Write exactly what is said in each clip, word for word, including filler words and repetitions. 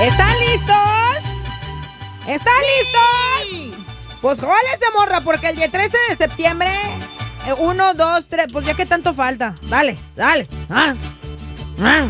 ¿Están listos? ¿Están sí. listos? Pues jálese, morra, porque el día trece de septiembre, eh, uno, dos, tres, pues ya que tanto falta. Dale, dale. Ah, ah,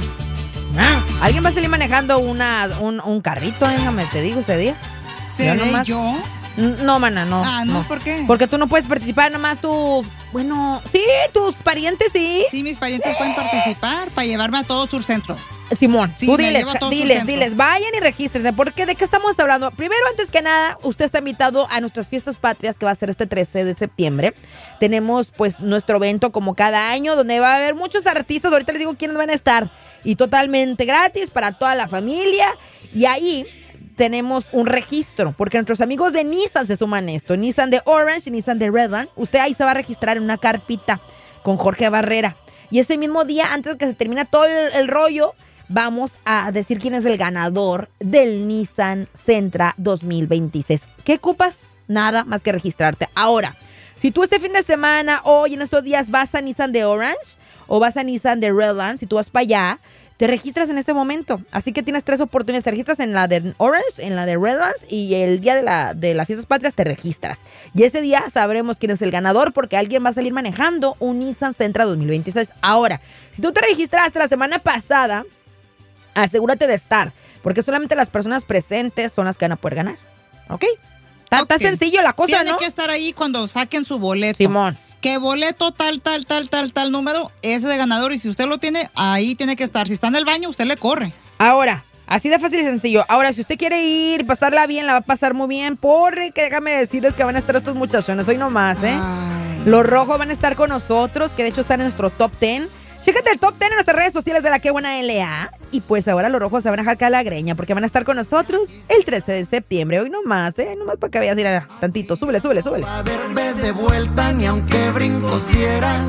ah. ¿Alguien va a salir manejando una, un, un carrito, déjame, te digo, este día? ¿Seré yo? No, mana, no. Ah, ¿no? ¿Por qué? Porque tú no puedes participar, nomás tú... Bueno, sí, tus parientes sí. Sí, mis parientes sí. pueden participar para llevarme a todo Sur Centro. Simón, sí, tú diles, diles, diles, vayan y regístrense, porque ¿de qué estamos hablando? Primero, antes que nada, usted está invitado a nuestras fiestas patrias, que va a ser este trece de septiembre. Tenemos, pues, nuestro evento como cada año, donde va a haber muchos artistas, ahorita les digo quiénes van a estar, y totalmente gratis para toda la familia, y ahí tenemos un registro, porque nuestros amigos de Nissan se suman a esto, Nissan de Orange y Nissan de Redland. Usted ahí se va a registrar en una carpita con Jorge Barrera, y ese mismo día, antes de que se termine todo el, el rollo, vamos a decir quién es el ganador del Nissan Sentra dos mil veintiséis. ¿Qué ocupas? Nada más que registrarte. Ahora, si tú este fin de semana, hoy en estos días, vas a Nissan de Orange o vas a Nissan de Redland, si tú vas para allá, te registras en este momento. Así que tienes tres oportunidades. Te registras en la de Orange, en la de Redlands, y el día de la de las fiestas patrias te registras. Y ese día sabremos quién es el ganador, porque alguien va a salir manejando un Nissan Sentra dos mil veintiséis. Ahora, si tú te registraste la semana pasada, asegúrate de estar, porque solamente las personas presentes son las que van a poder ganar. ¿Ok? Está okay. sencillo la cosa, Tiene ¿no? Tiene que estar ahí cuando saquen su boleto. Simón. Que boleto tal, tal, tal, tal, tal número, ese de ganador. Y si usted lo tiene, ahí tiene que estar. Si está en el baño, usted le corre. Ahora, así de fácil y sencillo. Ahora, si usted quiere ir y pasarla bien, la va a pasar muy bien. Porre, que déjame decirles que van a estar estos muchachones hoy nomás, ¿eh? Ay. Los rojos van a estar con nosotros, que de hecho están en nuestro top diez. Chécate el top diez en nuestras redes sociales de la Qué Buena L A. Y pues ahora los rojos se van a dejar caer la greña, porque van a estar con nosotros el trece de septiembre. Hoy nomás, ¿eh? Nomás para que vayas a ir a tantito. Súbele, súbele, súbele. A verme de vuelta ni aunque brincos dieras.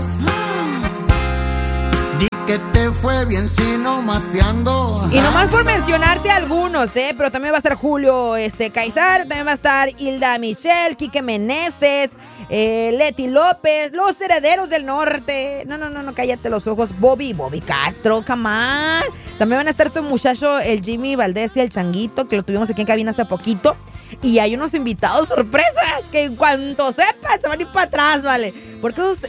Di que te fue bien si nomás te ando. Y nomás por mencionarte algunos, ¿eh? Pero también va a estar Julio este, Caizar, también va a estar Hilda Michelle, Quique Meneses, eh, Leti López, Los Herederos del Norte. No, no, no, no, cállate los ojos. Bobby, Bobby Castro, come on. También van a estar tu muchacho, el Jimmy Valdés y el Changuito, que lo tuvimos aquí en cabina hace poquito. Y hay unos invitados sorpresa que en cuanto sepan se van a ir para atrás, ¿vale? Porque esos